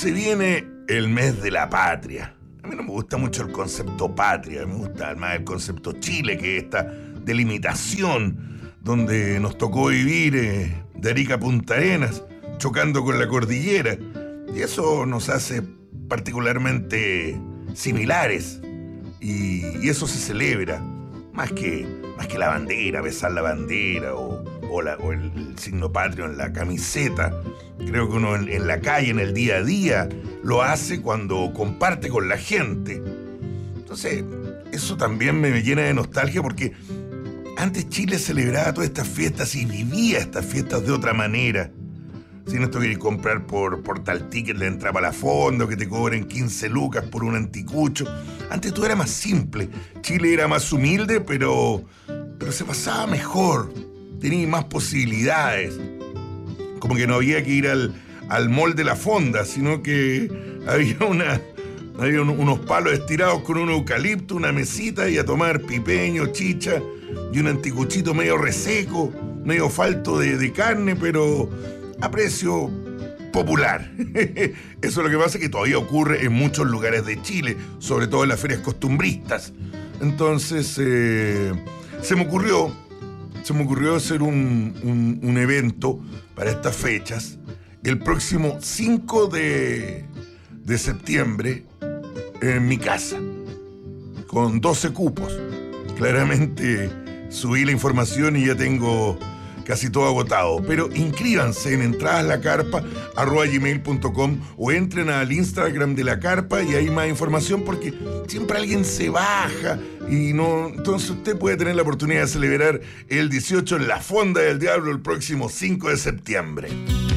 Se viene el mes de la patria. A mí no me gusta mucho el concepto patria, me gusta más el concepto Chile, que es esta delimitación donde nos tocó vivir de Arica a Punta Arenas, chocando con la cordillera. Y eso nos hace particularmente similares. Y eso se celebra, más que la bandera, besar la bandera o el signo patrio en la camiseta. Creo que uno en la calle, en el día a día, lo hace cuando comparte con la gente. Entonces, eso también me llena de nostalgia porque antes Chile celebraba todas estas fiestas y vivía estas fiestas de otra manera. Sin esto que comprar por tal ticket de entrada a la fonda, o que te cobren 15 lucas por un anticucho. Antes todo era más simple. Chile era más humilde, pero se pasaba mejor. Tenía más posibilidades. Como que no había que ir al mall de la fonda, sino que había unos palos estirados con un eucalipto, una mesita y a tomar pipeño, chicha y un anticuchito medio reseco, medio falto de carne, pero a precio popular. Eso es lo que pasa, que todavía ocurre en muchos lugares de Chile, sobre todo en las ferias costumbristas. Entonces se me ocurrió hacer un evento para estas fechas el próximo 5 de septiembre en mi casa, con 12 cupos. Claramente subí la información y ya tengo casi todo agotado, pero inscríbanse en entradaslacarpa@gmail.com o entren al Instagram de la carpa y hay más información, porque siempre alguien se baja y no. Entonces usted puede tener la oportunidad de celebrar el 18 en la Fonda del Diablo el próximo 5 de septiembre.